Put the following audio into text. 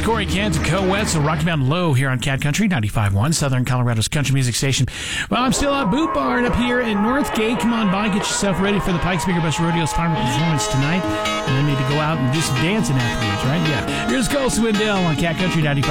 There's Corey Kent and Co Wetzel, Rocky Mountain Low here on Cat Country 95.1, Southern Colorado's country music station. Well, I'm still at Boot Barn up here in Northgate. Come on by, get yourself ready for the Pikes Peak Bus Rodeo's final performance tonight. And then need to go out and do some dancing afterwards, right? Yeah. Here's Cole Swindell on Cat Country 95.